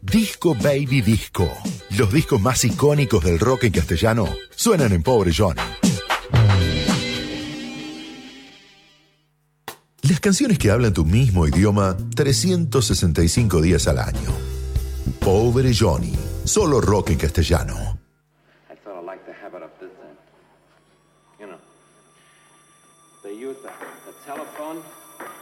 Disco Baby Disco. Los discos más icónicos del rock en castellano suenan en Pobre Johnny. Las canciones que hablan tu mismo idioma 365 días al año. Pobre Johnny. Solo rock en castellano. I sort of like the habit of this thing. You know, they use the telephone